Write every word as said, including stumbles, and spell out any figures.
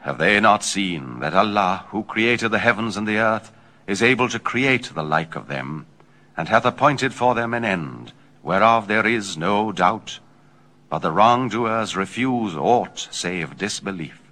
Have they not seen that Allah, who created the heavens and the earth, is able to create the like of them, and hath appointed for them an end, whereof there is no doubt? But the wrongdoers refuse aught save disbelief.